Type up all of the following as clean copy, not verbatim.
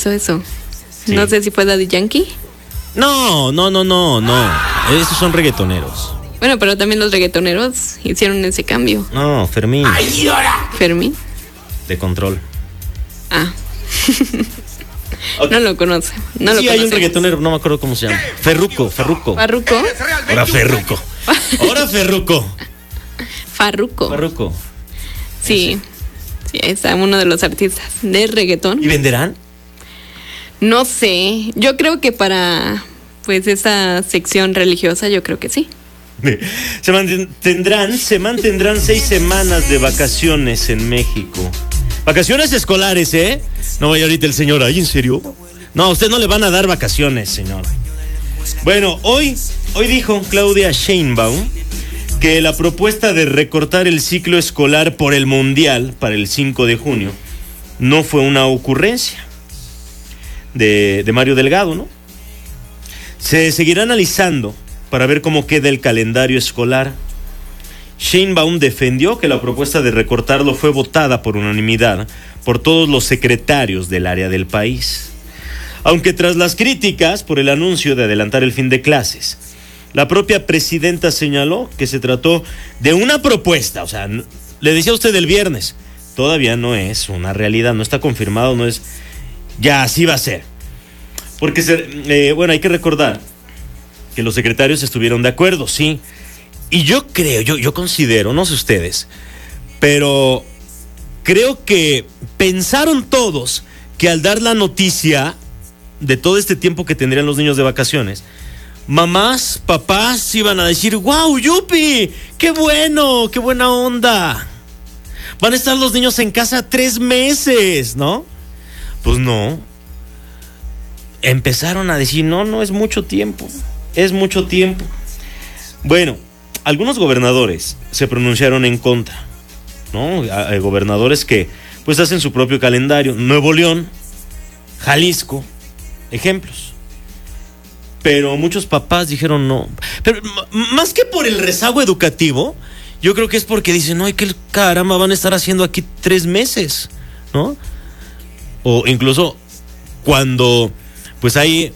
hizo eso. Sí. No sé si fue Daddy Yankee. No. Esos son reggaetoneros. Bueno, pero también los reggaetoneros hicieron ese cambio. No, Fermín. ¿Fermín? De Control. Ah. Okay. No lo conoce. No sí, lo hay un reggaetonero, no me acuerdo cómo se llama. Farruko. ¿Farruko? Ahora Farruko. Farruko. Sí. Sí, es uno de los artistas de reggaetón. ¿Y venderán? No sé. Yo creo que para pues esa sección religiosa, yo creo que sí. Se mantendrán 6 semanas de vacaciones en México. Vacaciones escolares, ¿eh? No vaya ahorita el señor, ¿ay, en serio? No, a usted no le van a dar vacaciones, señor. Bueno, hoy dijo Claudia Sheinbaum que la propuesta de recortar el ciclo escolar por el Mundial para el 5 de junio no fue una ocurrencia de Mario Delgado, ¿no? Se seguirá analizando para ver cómo queda el calendario escolar. Sheinbaum defendió que la propuesta de recortarlo fue votada por unanimidad por todos los secretarios del área del país. Aunque tras las críticas por el anuncio de adelantar el fin de clases, la propia presidenta señaló que se trató de una propuesta, o sea, le decía a usted el viernes, todavía no es una realidad, no está confirmado, no es, ya así va a ser. Porque, bueno, hay que recordar que los secretarios estuvieron de acuerdo, sí. Y yo creo, yo considero, no sé ustedes, pero creo que pensaron todos que al dar la noticia de todo este tiempo que tendrían los niños de vacaciones, mamás, papás iban a decir, ¡wow, yupi! ¡Qué bueno! ¡Qué buena onda! Van a estar los niños en casa 3 meses, ¿no? Pues no. Empezaron a decir, no es mucho tiempo. Es mucho tiempo. Bueno, algunos gobernadores se pronunciaron en contra, ¿no? Hay gobernadores que pues hacen su propio calendario. Nuevo León, Jalisco, ejemplos. Pero muchos papás dijeron no. Pero más que por el rezago educativo, yo creo que es porque dicen, no, ¿qué caramba van a estar haciendo aquí 3 meses? ¿No? O incluso cuando pues hay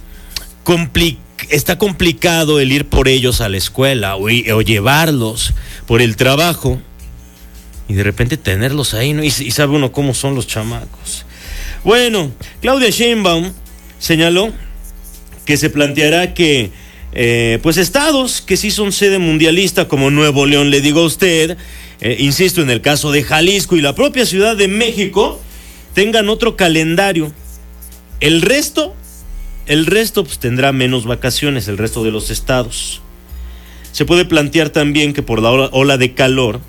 está complicado el ir por ellos a la escuela o llevarlos por el trabajo y de repente tenerlos ahí, ¿no? Y sabe uno cómo son los chamacos. Bueno, Claudia Sheinbaum señaló que se planteará que pues estados que sí son sede mundialista como Nuevo León, le digo a usted, insisto, en el caso de Jalisco y la propia Ciudad de México, tengan otro calendario. El resto pues tendrá menos vacaciones, el resto de los estados. Se puede plantear también que por la ola de calor,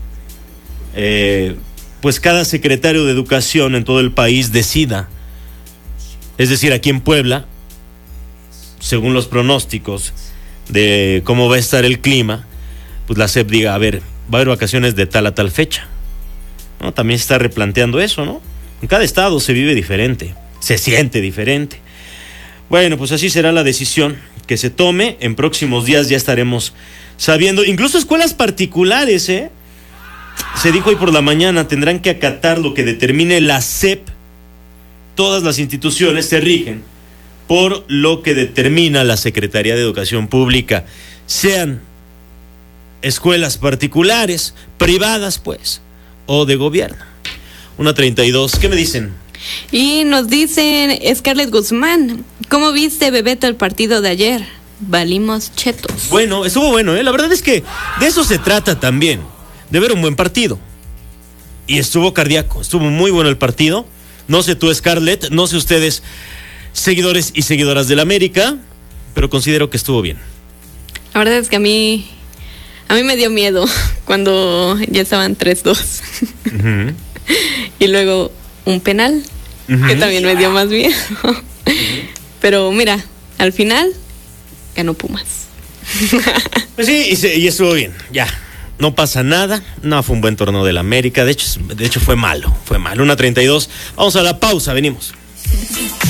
pues cada secretario de educación en todo el país decida. Es decir, aquí en Puebla, según los pronósticos de cómo va a estar el clima, pues la SEP diga, a ver, va a haber vacaciones de tal a tal fecha, ¿no? También se está replanteando eso, ¿no? En cada estado se vive diferente, se siente diferente. Bueno, pues así será la decisión que se tome. En próximos días ya estaremos sabiendo. Incluso escuelas particulares, se dijo hoy por la mañana, tendrán que acatar lo que determine la SEP. Todas las instituciones se rigen por lo que determina la Secretaría de Educación Pública. Sean escuelas particulares, privadas, pues, o de gobierno. 1:32, ¿qué me dicen? Y nos dicen Scarlett Guzmán, ¿cómo viste, Bebeto, el partido de ayer? Valimos chetos. Bueno, estuvo bueno, La verdad es que de eso se trata también, de ver un buen partido. Y estuvo cardíaco, estuvo muy bueno el partido. No sé tú, Scarlett, no sé ustedes, seguidores y seguidoras del América, pero considero que estuvo bien. La verdad es que a mí me dio miedo cuando ya estaban 3-2. Uh-huh. Y luego un penal, uh-huh, que también me dio más miedo. Uh-huh. Pero mira, al final ganó Pumas. Pues sí, y estuvo bien, ya. No pasa nada, no fue un buen torneo del América, de hecho fue malo. 1:32, vamos a la pausa, venimos.